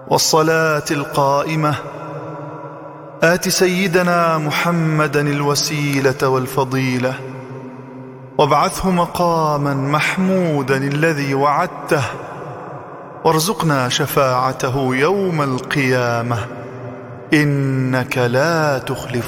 والصلاة القائمة آت سيدنا محمدا الوسيلة والفضيلة وابعثه مقاما محمودا الذي وعدته وارزقنا شفاعته يوم القيامة إنك لا تخلف